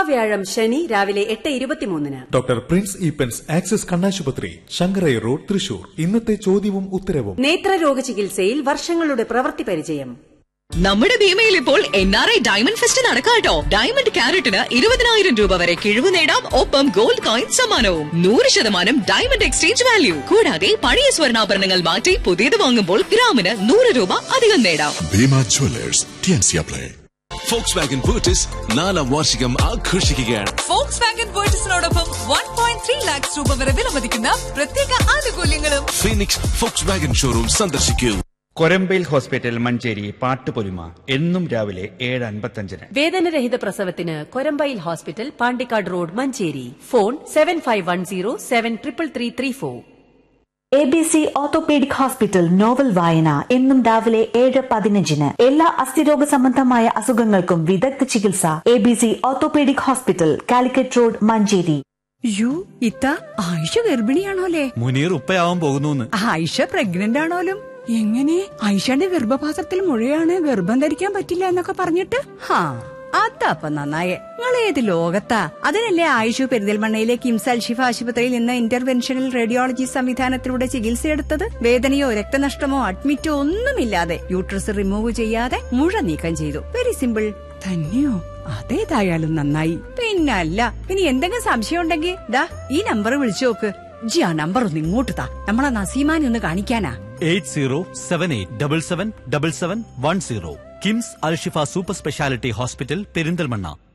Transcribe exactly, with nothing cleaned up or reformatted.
വ്യാഴം ശനി രാവിലെ എട്ട് ഇരുപത്തിമൂന്നിന്. ഡോക്ടർ പ്രിൻസ് ഈപ്പൻസ് ആക്സിസ് കണ്ണാശുപത്രി, ശങ്കരയ്യ റോഡ്, തൃശൂർ. ഇന്നത്തെ ചോദ്യവും ഉത്തരവും. നേത്രരോഗ ചികിത്സയിൽ വർഷങ്ങളുടെ പ്രവൃത്തി പരിചയം. നമ്മുടെ ഭീമയിൽ ഇപ്പോൾ N R I diamond fest നടക്കാട്ടോ. Diamond ക്യാരറ്റിന് ഇരുപതിനായിരം രൂപ വരെ കിഴിവ് നേടാം. ഒപ്പം ഗോൾഡ് കോയിൻ സമ്മാനവും. നൂറ് ശതമാനം ഡയമണ്ട് എക്സ്ചേഞ്ച് വാല്യൂ. കൂടാതെ പഴയ സ്വർണ്ണാഭരണങ്ങൾ മാറ്റി പുതിയത് വാങ്ങുമ്പോൾ ഗ്രാമിന് നൂറ് രൂപ അധികം നേടാം. Bhima Jewellers, T N C apply. Volkswagen Virtus നാലാം വാർഷികം ആഘോഷിക്കുകയാണ്. Volkswagen Virtusനോടൊപ്പം one point three lakhs രൂപ വരെ വിലമതിക്കുന്ന പ്രത്യേക ആനുകൂല്യങ്ങളും. ഫീനിക്സ് Volkswagen ഷോറൂം സന്ദർശിക്കൂ. കൊരമ്പയിൽ ഹോസ്പിറ്റൽ മഞ്ചേരി പാട്ടുപൊലിമ എന്നും രാവിലെ ഏഴ് അൻപത്തഞ്ചിന്. വേദനരഹിത പ്രസവത്തിന് Korambayil hospital, Pandikkad road, Manjeri. Phone seven five one zero seven triple three three four. A B C orthopaedic hospital novel വായന എന്നും രാവിലെ ഏഴ് പതിനഞ്ചിന്. എല്ലാ അസ്ഥിരോഗ സംബന്ധമായ അസുഖങ്ങൾക്കും വിദഗ്ധ ചികിത്സ. A B C orthopaedic hospital, Calicut road, Manjeri. U ഇത്ത ആയിഷ ഗർഭിണിയാണോലേ? മുനീർ ഉപ്പയാവാൻ പോകുന്നു. ആയിഷ പ്രഗ്നന്റ് ആണോലും? എങ്ങനെ? ആയിഷയുടെ ഗർഭപാത്രത്തിൽ മുഴയാണ്, ഗർഭം ധരിക്കാൻ പറ്റില്ല എന്നൊക്കെ പറഞ്ഞിട്ട്. ഹാ, അതപ്പ നന്നായേ. നിങ്ങൾ ഏത് ലോകത്താ? അതിനല്ലേ ആയിഷു പെരിന്തൽമണ്ണയിലെ കിംസ് അൽഷിഫ ആശുപത്രിയിൽ നിന്ന് ഇന്റർവെൻഷണൽ റേഡിയോളജി സംവിധാനത്തിലൂടെ ചികിത്സയെടുത്തത്. വേദനയോ രക്തനഷ്ടമോ അഡ്മിറ്റോ ഒന്നുമില്ലാതെ യൂട്രസ് റിമൂവ് ചെയ്യാതെ മുഴ നീക്കം ചെയ്തു. Very simple. തന്നെയോ? അതേതായാലും നന്നായി. പിന്നല്ല, ഇനി എന്തെങ്കിലും സംശയം ഉണ്ടെങ്കിൽ ദാ ഈ നമ്പർ വിളിച്ചു നോക്ക്. ജി ആ നമ്പർ ഒന്ന് ഇങ്ങോട്ട് താ, നമ്മളെ നസീമാനെ ഒന്ന് കാണിക്കാനാ. Eight zero seven eight double seven double seven one zero. KIMS Alshifa super speciality hospital, Perinthalmanna.